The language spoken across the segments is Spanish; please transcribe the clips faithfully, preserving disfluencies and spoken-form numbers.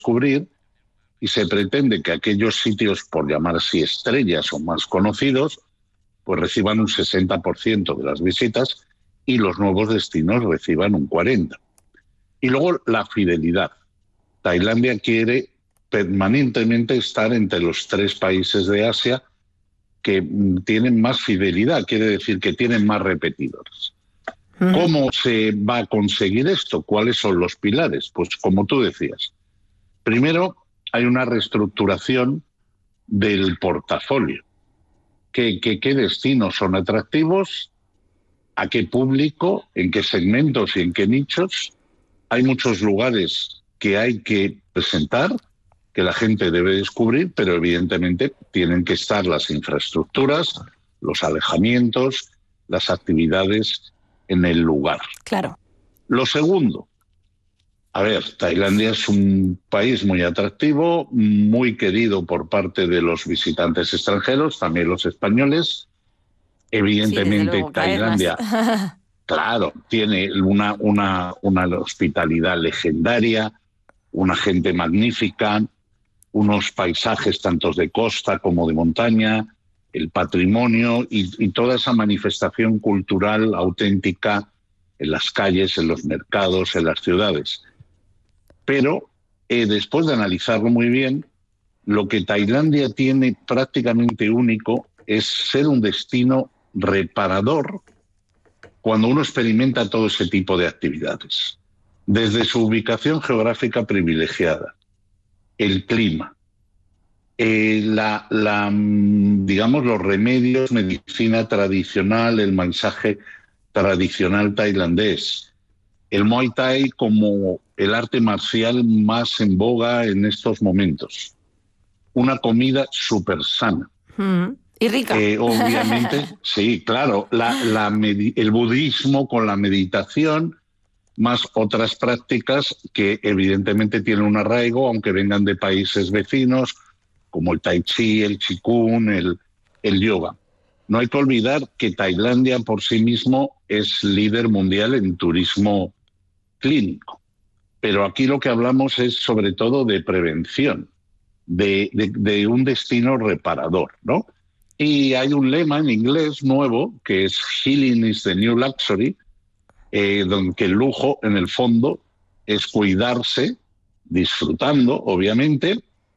descubrir y se pretende que aquellos sitios, por llamar así estrellas o más conocidos, pues reciban un sesenta por ciento de las visitas y los nuevos destinos reciban un cuarenta por ciento. Y luego la fidelidad. Tailandia quiere permanentemente estar entre los tres países de Asia que tienen más fidelidad, quiere decir que tienen más repetidores. Mm. ¿Cómo se va a conseguir esto? ¿Cuáles son los pilares? Pues como tú decías, primero hay una reestructuración del portafolio. ¿Qué, qué, qué destinos son atractivos? ¿A qué público? ¿En qué segmentos y en qué nichos? Hay muchos lugares que hay que presentar, que la gente debe descubrir, pero evidentemente tienen que estar las infraestructuras, los alejamientos, las actividades en el lugar. Claro. Lo segundo, a ver, Tailandia es un país muy atractivo, muy querido por parte de los visitantes extranjeros, también los españoles. Evidentemente, sí, luego, Tailandia, claro, tiene una, una, una hospitalidad legendaria, una gente magnífica, unos paisajes tanto de costa como de montaña, el patrimonio y, y toda esa manifestación cultural auténtica en las calles, en los mercados, en las ciudades. Pero eh, después de analizarlo muy bien, lo que Tailandia tiene prácticamente único es ser un destino reparador cuando uno experimenta todo ese tipo de actividades. Desde su ubicación geográfica privilegiada, el clima, eh, la, la, digamos, los remedios, medicina tradicional, el mensaje tradicional tailandés, el Muay Thai como el arte marcial más en boga en estos momentos, una comida súper sana. Mm. Y rica. Eh, obviamente, sí, claro, la, la el budismo con la meditación, más otras prácticas que evidentemente tienen un arraigo, aunque vengan de países vecinos, como el tai chi, el qigong, el, el yoga. No hay que olvidar que Tailandia por sí mismo es líder mundial en turismo clínico. Pero aquí lo que hablamos es sobre todo de prevención, de, de, de un destino reparador, ¿no? Y hay un lema en inglés nuevo que es Healing is the New Luxury, eh, donde el lujo en el fondo es cuidarse, disfrutando obviamente,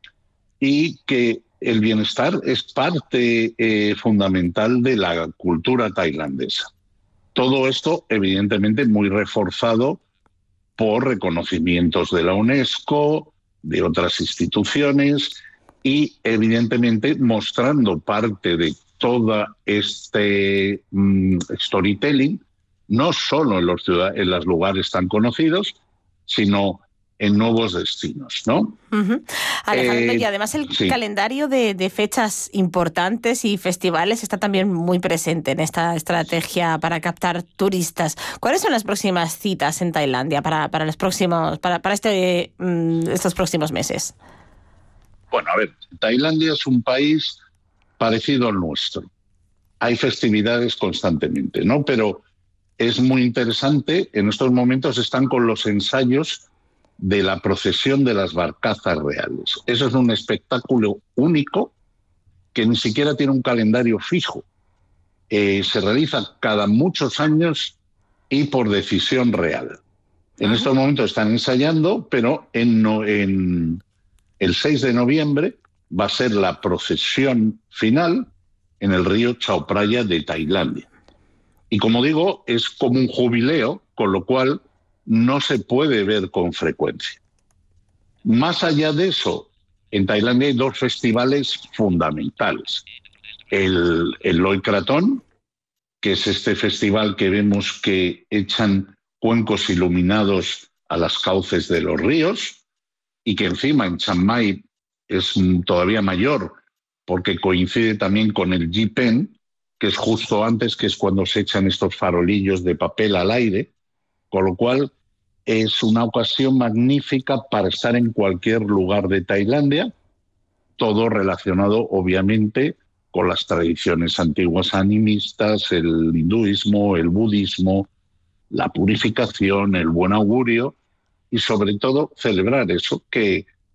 y que el bienestar es parte eh, fundamental de la cultura tailandesa. Todo esto evidentemente muy reforzado por reconocimientos de la UNESCO, de otras instituciones, y evidentemente mostrando parte de todo este um, storytelling, no solo en los, ciudad- en los lugares tan conocidos, sino en nuevos destinos, ¿no? Uh-huh. Alejandro, Eh, y además el sí. calendario de, de fechas importantes y festivales está también muy presente en esta estrategia para captar turistas. ¿Cuáles son las próximas citas en Tailandia para, para los próximos, para, para este, um, estos próximos meses? Bueno, a ver, Tailandia es un país parecido al nuestro. Hay festividades constantemente, ¿no? Pero es muy interesante, en estos momentos están con los ensayos de la procesión de las barcazas reales. Eso es un espectáculo único que ni siquiera tiene un calendario fijo. Eh, se realiza cada muchos años y por decisión real. En uh-huh. estos momentos están ensayando, pero en, no, en el seis de noviembre va a ser la procesión final en el río Chao Phraya de Tailandia. Y como digo, es como un jubileo, con lo cual no se puede ver con frecuencia. Más allá de eso, en Tailandia hay dos festivales fundamentales. El, el Loy Krathong, que es este festival que vemos que echan cuencos iluminados a las cauces de los ríos y que encima en Chiang Mai es todavía mayor porque coincide también con el Jipen, que es justo antes, que es cuando se echan estos farolillos de papel al aire, con lo cual es una ocasión magnífica para estar en cualquier lugar de Tailandia, todo relacionado obviamente con las tradiciones antiguas animistas, el hinduismo, el budismo, la purificación, el buen augurio y sobre todo celebrar eso, que